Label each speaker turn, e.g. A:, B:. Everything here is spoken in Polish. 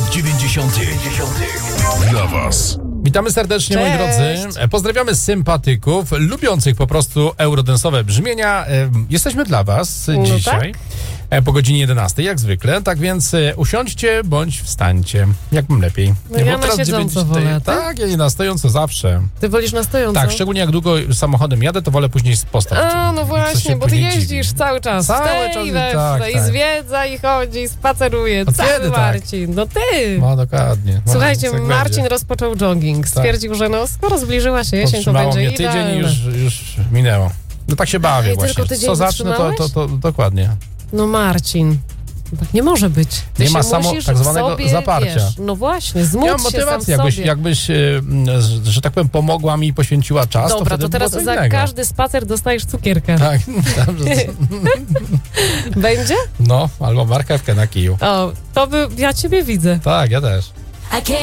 A: 90. Dla was.
B: Witamy serdecznie, moi drodzy. Pozdrawiamy sympatyków, lubiących po prostu eurodensowe brzmienia. Jesteśmy dla was dzisiaj po godzinie 11, jak zwykle. Tak więc usiądźcie bądź wstańcie, jak mam lepiej.
C: No ja na siedząco wolę,
B: tak? Ja na stojąco zawsze.
C: Ty wolisz na stojąco?
B: Tak, szczególnie jak długo samochodem jadę, to wolę później postać.
C: A, no właśnie, bo ty jeździsz cały czas. I zwiedza, i chodzi, i spaceruje.
B: No
C: cały
B: kiedy
C: Marcin. Tak? No ty.
B: No dokładnie.
C: Słuchajcie, Marcin rozpoczął jogging. Stwierdził, że skoro zbliżyła się jesień, to będzie
B: mnie tydzień i już minęło. No tak się bawię właśnie.
C: Tylko tydzień
B: co zacznę, to dokładnie.
C: No Marcin, tak nie może być. Ty
B: nie ma tak zwanego
C: sobie,
B: zaparcia.
C: Wiesz, no właśnie, zmódź
B: ja mam motywację, jakbyś, że tak powiem, pomogła mi i poświęciła czas.
C: Dobra, to teraz za każdy spacer dostajesz cukierkę.
B: Tak.
C: Będzie?
B: No, albo marchewkę na kiju.
C: O, to ja ciebie widzę.
B: Tak, ja też.